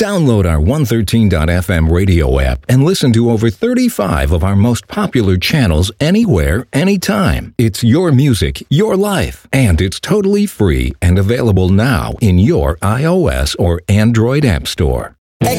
Download our 113.fm radio app and listen to over 35 of our most popular channels anywhere, anytime. It's your music, your life, and it's totally free and available now in your iOS or Android app store.